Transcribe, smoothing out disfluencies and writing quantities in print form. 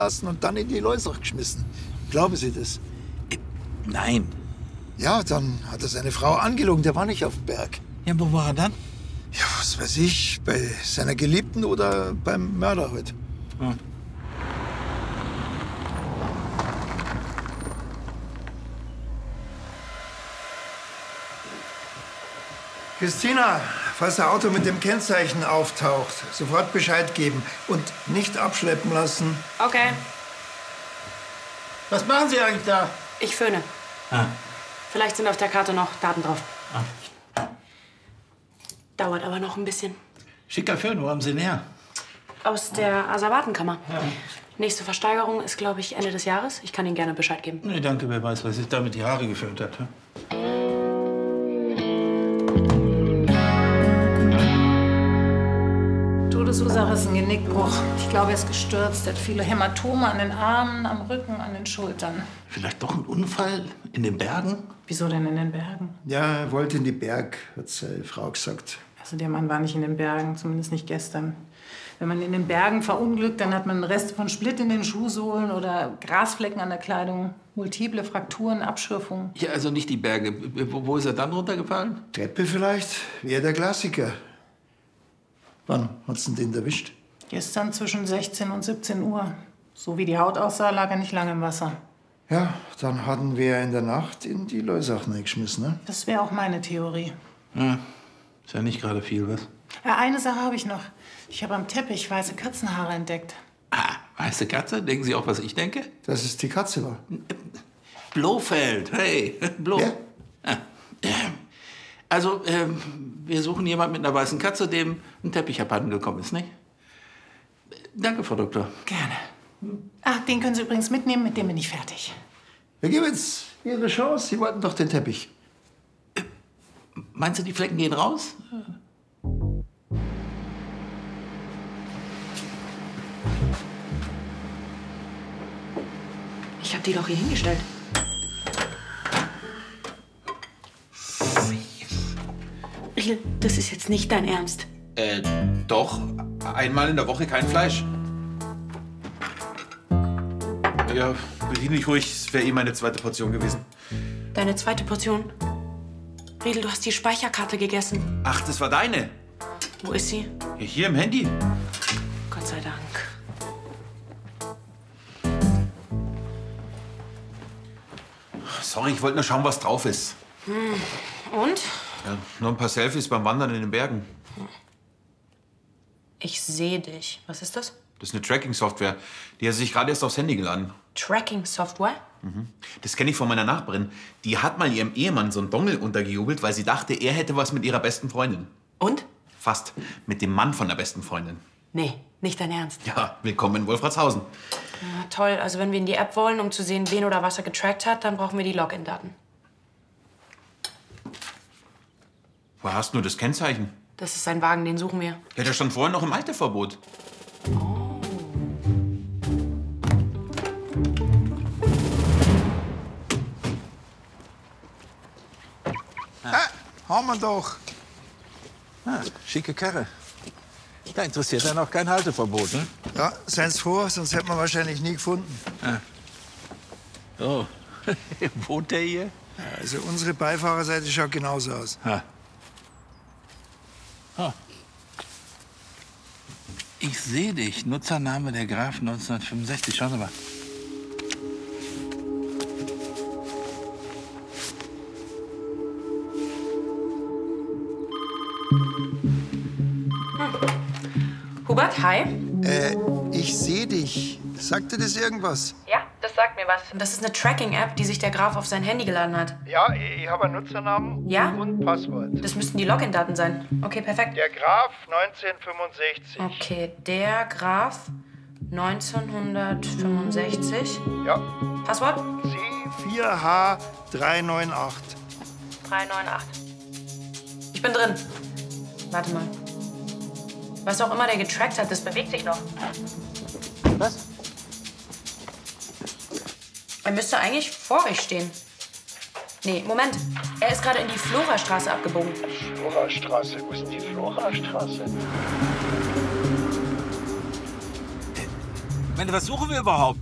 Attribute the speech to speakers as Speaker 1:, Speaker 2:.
Speaker 1: lassen und dann in die Loisach geschmissen. Glauben Sie das?
Speaker 2: Nein.
Speaker 1: Ja, dann hat er seine Frau angelogen. Der war nicht auf dem Berg.
Speaker 2: Ja, wo war er dann?
Speaker 1: Ja, was weiß ich, bei seiner Geliebten oder beim Mörder halt.
Speaker 2: Hm.
Speaker 1: Christina, falls ein Auto mit dem Kennzeichen auftaucht, sofort Bescheid geben und nicht abschleppen lassen.
Speaker 3: Okay,
Speaker 4: Was machen Sie eigentlich da?
Speaker 3: ich föhne.
Speaker 2: Ah.
Speaker 3: Vielleicht sind auf der Karte noch Daten drauf. Dauert aber noch ein bisschen.
Speaker 2: Schicker Föhn, wo haben Sie ihn her?
Speaker 3: Aus der Asservatenkammer. Nächste Versteigerung ist, glaube ich, Ende des Jahres. Ich kann Ihnen gerne Bescheid geben.
Speaker 2: Nee, danke, wer weiß, was sich damit die Haare geföhnt hat. Hm?
Speaker 5: Todesursache ist ein Genickbruch. Ich glaube, er ist gestürzt. Er hat viele Hämatome an den Armen, am Rücken, an den Schultern.
Speaker 2: Vielleicht doch ein Unfall in den Bergen?
Speaker 5: Wieso denn in den Bergen?
Speaker 1: Ja, er wollte in die Berg, hat seine Frau gesagt.
Speaker 5: Also der Mann war nicht in den Bergen, zumindest nicht gestern. Wenn man in den Bergen verunglückt, dann hat man Reste von Splitt in den Schuhsohlen oder Grasflecken an der Kleidung, multiple Frakturen, Abschürfungen.
Speaker 2: Ja, also nicht die Berge. Wo ist er dann runtergefallen?
Speaker 1: Treppe vielleicht? Wäre der Klassiker. Wann hat's denn den erwischt?
Speaker 5: Gestern zwischen 16 und 17 Uhr. So wie die Haut aussah, lag er nicht lange im Wasser.
Speaker 1: Ja, dann hatten wir in der Nacht in die Loisach geschmissen, ne?
Speaker 5: Das wäre auch meine Theorie.
Speaker 2: Ja, ist ja nicht gerade viel, was?
Speaker 5: Ja, eine Sache habe ich noch. Ich habe am Teppich weiße Katzenhaare entdeckt.
Speaker 2: Ah, weiße Katze? Denken Sie auch, was ich denke?
Speaker 1: Dass es die Katze war.
Speaker 2: Blofeld, hey, Bloh.
Speaker 1: Ja?
Speaker 2: Ah, also, wir suchen jemanden mit einer weißen Katze, dem ein Teppich abhanden gekommen ist, nicht? Danke, Frau Doktor.
Speaker 5: Gerne. Ach, den können Sie übrigens mitnehmen, mit dem bin ich fertig.
Speaker 1: Herr Gibbons, Ihre Chance. Sie wollten doch den Teppich.
Speaker 2: Meinst du, die Flecken gehen raus?
Speaker 3: Ich habe die doch hier hingestellt. Richel, das ist jetzt nicht dein Ernst.
Speaker 6: Doch. Einmal in der Woche kein Fleisch. Ja, bediene ich ruhig. Es wäre eh meine zweite Portion gewesen.
Speaker 3: Deine zweite Portion? Riedel, du hast die Speicherkarte gegessen.
Speaker 6: Ach, das war deine?
Speaker 3: Wo ist sie?
Speaker 6: Hier im Handy.
Speaker 3: Gott sei Dank.
Speaker 6: Sorry, ich wollte nur schauen, was drauf ist.
Speaker 3: Und?
Speaker 6: Ja, nur ein paar Selfies beim Wandern in den Bergen.
Speaker 3: Ich sehe dich. Was ist das?
Speaker 6: Das ist eine Tracking-Software. Die hat sich gerade erst aufs Handy geladen.
Speaker 3: Tracking-Software?
Speaker 6: Das kenne ich von meiner Nachbarin. Die hat mal ihrem Ehemann so einen Dongel untergejubelt, weil sie dachte, er hätte was mit ihrer besten Freundin.
Speaker 3: Und?
Speaker 6: Fast. Mit dem Mann von der besten Freundin.
Speaker 3: Nee, nicht dein Ernst.
Speaker 6: Ja, willkommen in Wolfratshausen.
Speaker 3: Ja, toll. Also wenn wir in die App wollen, um zu sehen, wen oder was er getrackt hat, dann brauchen wir die Login-Daten.
Speaker 6: Woher hast du das Kennzeichen?
Speaker 3: Das ist sein Wagen, den suchen wir.
Speaker 6: Ja, der stand vorher noch im Halteverbot.
Speaker 1: Haben wir doch.
Speaker 2: Ah, schicke Karre. Da interessiert er noch kein Halteverbot, ne?
Speaker 1: Ja, seien Sie froh, sonst hätten wir wahrscheinlich nie gefunden.
Speaker 2: Oh, wohnt der hier?
Speaker 1: Also unsere Beifahrerseite schaut genauso aus.
Speaker 2: Ha. Ah. Ich sehe dich. Nutzername der Graf 1965. Schauen Sie mal.
Speaker 3: Hubert, hi.
Speaker 1: Ich sehe dich. Sagt dir das irgendwas?
Speaker 3: Ja, das sagt mir was. Das ist eine Tracking-App, die sich der Graf auf sein Handy geladen hat.
Speaker 1: Ja, ich habe einen Nutzernamen
Speaker 3: Ja?
Speaker 1: und Passwort.
Speaker 3: Das müssten die Login-Daten sein. Okay, perfekt.
Speaker 1: Der Graf 1965.
Speaker 3: Okay, der Graf 1965.
Speaker 1: Ja.
Speaker 3: Passwort?
Speaker 1: C4H398.
Speaker 3: 398. Ich bin drin. Warte mal. Was auch immer der getrackt hat, das bewegt sich noch.
Speaker 2: Was?
Speaker 3: Er müsste eigentlich vor euch stehen. Nee, Moment. Er ist gerade in die Florastraße abgebogen.
Speaker 1: Florastraße, wo ist denn die Florastraße?
Speaker 4: meine, was suchen wir überhaupt?